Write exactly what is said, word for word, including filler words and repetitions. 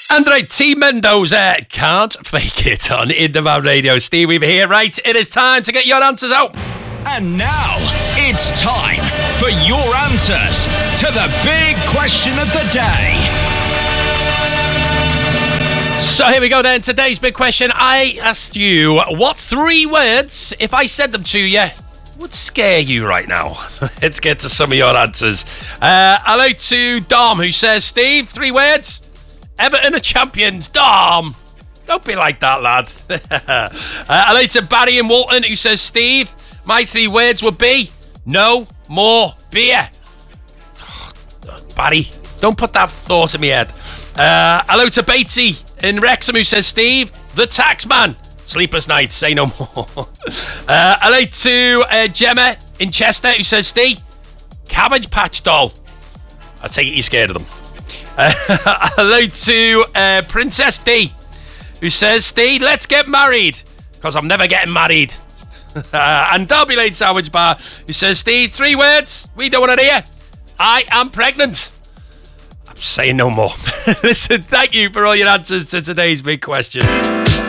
And right, T Mendoza can't fake it on In The Van Radio. Steve Weaver here. Right, it is time to get your answers out. And now, it's time for your answers to the big question of the day. So here we go then. Today's big question. I asked you, what three words, if I said them to you, would scare you right now? Let's get to some of your answers. Uh, hello to Dom, who says, Steve, three words. Everton are champions. Dom, don't be like that, lad. uh, hello to Barry in Walton, who says, Steve, my three words would be no more beer. Barry, don't put that thought in my head. Uh, hello to Batey in Wrexham, who says, Steve, the taxman. Sleepless nights, say no more. uh, hello to uh, Gemma in Chester, who says, Steve, Cabbage Patch Doll. I take it you're scared of them. Uh, hello to uh, Princess D, who says, Steve, let's get married, because I'm never getting married. uh, and Derby Lane Sandwich Bar, who says, Steve, three words, we don't want to hear. I am pregnant. I'm saying no more. Listen, thank you for all your answers to today's big question.